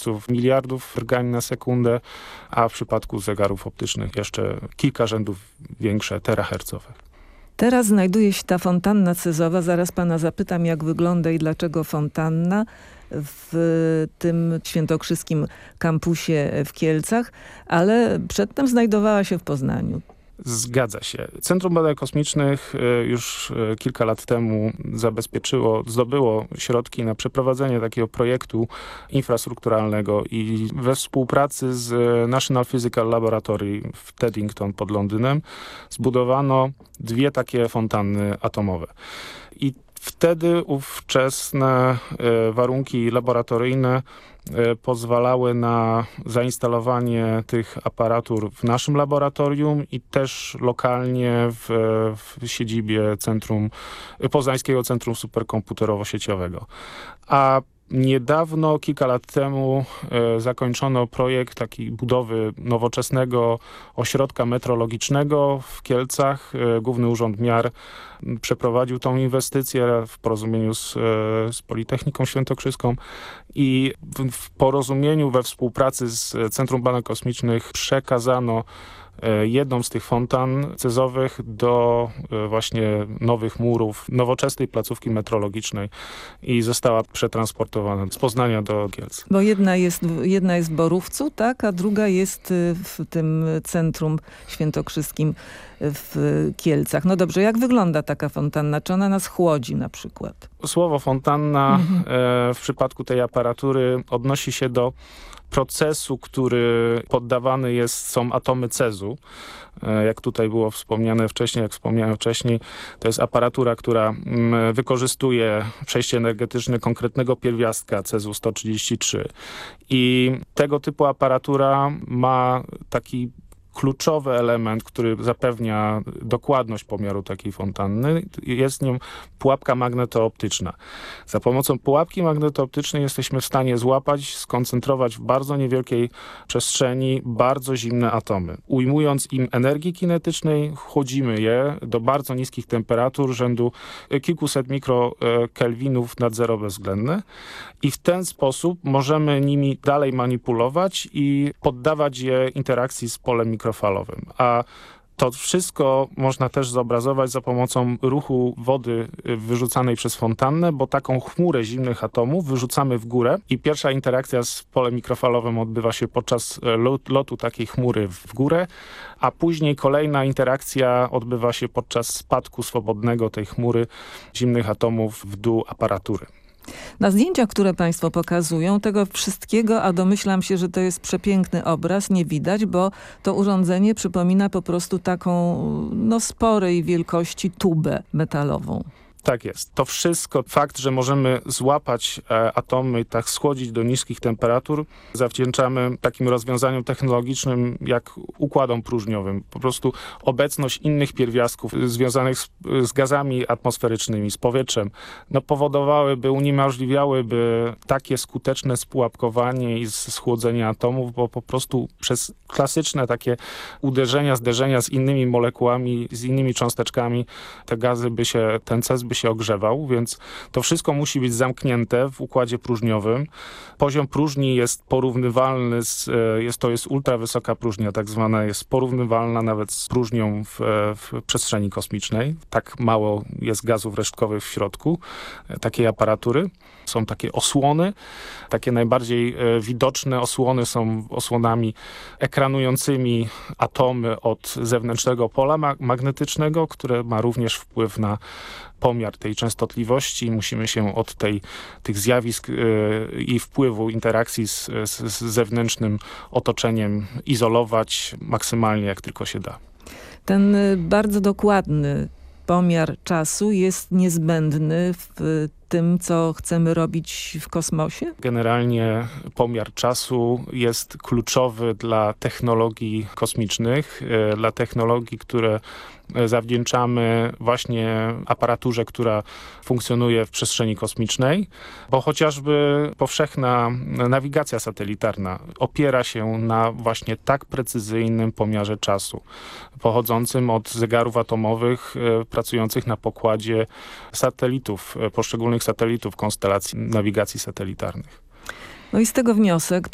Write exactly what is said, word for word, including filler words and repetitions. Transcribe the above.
tysięcznych miliardów drgań na sekundę, a w przypadku zegarów optycznych jeszcze kilka rzędów większe, terahercowe. Teraz znajduje się ta fontanna cezowa. Zaraz pana zapytam, jak wygląda i dlaczego fontanna w tym świętokrzyskim kampusie w Kielcach, ale przedtem znajdowała się w Poznaniu. Zgadza się. Centrum Badań Kosmicznych już kilka lat temu zabezpieczyło, zdobyło środki na przeprowadzenie takiego projektu infrastrukturalnego i we współpracy z National Physical Laboratory w Teddington pod Londynem zbudowano dwie takie fontanny atomowe. I wtedy ówczesne warunki laboratoryjne pozwalały na zainstalowanie tych aparatur w naszym laboratorium i też lokalnie w, w siedzibie centrum, Poznańskiego Centrum Superkomputerowo-Sieciowego. A niedawno, kilka lat temu e, zakończono projekt takiej budowy nowoczesnego ośrodka metrologicznego w Kielcach. E, Główny Urząd Miar przeprowadził tą inwestycję w porozumieniu z, e, z Politechniką Świętokrzyską i w, w porozumieniu we współpracy z Centrum Badań Kosmicznych przekazano jedną z tych fontan cezowych do właśnie nowych murów, nowoczesnej placówki metrologicznej i została przetransportowana z Poznania do Kielc. Bo jedna jest, jedna jest w Borówcu, tak, a druga jest w tym centrum świętokrzyskim w Kielcach. No dobrze, jak wygląda taka fontanna? Czy ona nas chłodzi na przykład? Słowo fontanna Mhm. e, w przypadku tej aparatury odnosi się do procesu, który poddawany jest, są atomy cezu. Jak tutaj było wspomniane wcześniej, jak wspomniałem wcześniej, to jest aparatura, która wykorzystuje przejście energetyczne konkretnego pierwiastka cezu sto trzydzieści trzy. I tego typu aparatura ma taki kluczowy element, który zapewnia dokładność pomiaru takiej fontanny, jest nią pułapka magnetooptyczna. Za pomocą pułapki magnetooptycznej jesteśmy w stanie złapać, skoncentrować w bardzo niewielkiej przestrzeni bardzo zimne atomy. Ujmując im energii kinetycznej, chłodzimy je do bardzo niskich temperatur, rzędu kilkuset mikrokelwinów nad zero bezwzględne i w ten sposób możemy nimi dalej manipulować i poddawać je interakcji z polem mikrofalowym. mikrofalowym. A to wszystko można też zobrazować za pomocą ruchu wody wyrzucanej przez fontannę, bo taką chmurę zimnych atomów wyrzucamy w górę i pierwsza interakcja z polem mikrofalowym odbywa się podczas lotu takiej chmury w górę, a później kolejna interakcja odbywa się podczas spadku swobodnego tej chmury zimnych atomów w dół aparatury. Na zdjęciach, które państwo pokazują, tego wszystkiego, a domyślam się, że to jest przepiękny obraz, nie widać, bo to urządzenie przypomina po prostu taką no, sporej wielkości tubę metalową. Tak jest. To wszystko, fakt, że możemy złapać e, atomy i tak schłodzić do niskich temperatur, zawdzięczamy takim rozwiązaniom technologicznym jak układom próżniowym. Po prostu obecność innych pierwiastków związanych z, z gazami atmosferycznymi, z powietrzem, no powodowałyby, uniemożliwiałyby takie skuteczne spułapkowanie i schłodzenie atomów, bo po prostu przez klasyczne takie uderzenia, zderzenia z innymi molekułami, z innymi cząsteczkami, te gazy by się, ten cez by się ogrzewał, więc to wszystko musi być zamknięte w układzie próżniowym. Poziom próżni jest porównywalny, z, jest, to jest ultrawysoka próżnia, tak zwana, jest porównywalna nawet z próżnią w, w przestrzeni kosmicznej. Tak mało jest gazów resztkowych w środku takiej aparatury. Są takie osłony, takie najbardziej widoczne osłony są osłonami ekranującymi atomy od zewnętrznego pola ma- magnetycznego, które ma również wpływ na pomiar tej częstotliwości. Musimy się od tej, tych zjawisk yy, i wpływu interakcji z, z, z zewnętrznym otoczeniem izolować maksymalnie jak tylko się da. Ten bardzo dokładny pomiar czasu jest niezbędny w tym, co chcemy robić w kosmosie? Generalnie pomiar czasu jest kluczowy dla technologii kosmicznych, dla technologii, które zawdzięczamy właśnie aparaturze, która funkcjonuje w przestrzeni kosmicznej, bo chociażby powszechna nawigacja satelitarna opiera się na właśnie tak precyzyjnym pomiarze czasu, pochodzącym od zegarów atomowych pracujących na pokładzie satelitów, poszczególnych satelitów konstelacji nawigacji satelitarnych. No i z tego wniosek,